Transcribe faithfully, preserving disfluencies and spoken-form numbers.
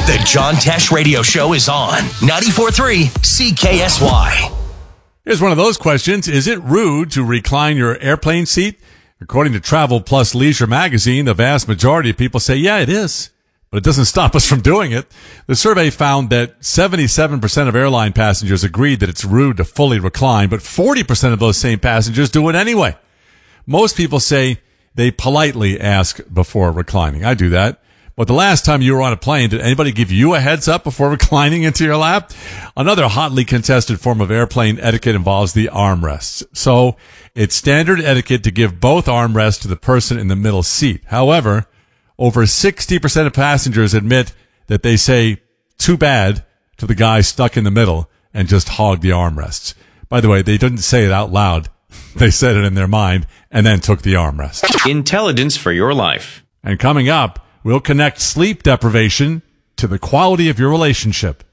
The John Tesh Radio Show is on ninety-four point three C K S Y. Here's one of those questions. Is it rude to recline your airplane seat? According to Travel Plus Leisure magazine, the vast majority of people say, yeah, it is. But it doesn't stop us from doing it. The survey found that seventy-seven percent of airline passengers agreed that it's rude to fully recline, but forty percent of those same passengers do it anyway. Most people say they politely ask before reclining. I do that. But the last time you were on a plane, did anybody give you a heads up before reclining into your lap? Another hotly contested form of airplane etiquette involves the armrests. So it's standard etiquette to give both armrests to the person in the middle seat. However, over sixty percent of passengers admit that they say too bad to the guy stuck in the middle and just hog the armrests. By the way, they didn't say it out loud. They said it in their mind and then took the armrest. Intelligence for your life. And coming up, we'll connect sleep deprivation to the quality of your relationship.